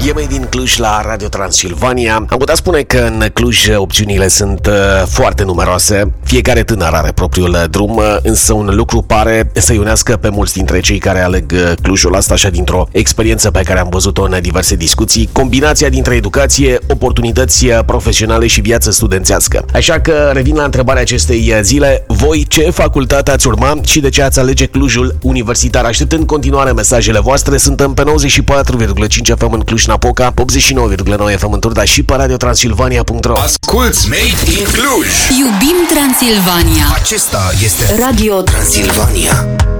E Made in Cluj la Radio Transilvania. Am putea spune că în Cluj opțiunile sunt foarte numeroase. Fiecare tânăr are propriul drum, însă un lucru pare să-i unească pe mulți dintre cei care aleg Clujul, asta așa dintr-o experiență pe care am văzut-o în diverse discuții, combinația dintre educație, oportunități profesionale și viață studențească. Așa că revin la întrebarea acestei zile: voi ce facultate ați urma și de ce ați alege Clujul Universitar? Aștept în continuare mesajele voastre. Suntem pe 94,5 FM în Cluj-Napoca, 89,9 FM în Turda și pe radiotransilvania.ro. Asculți Made in Cluj! Iubim Transilvania! Acesta este Radio Transilvania.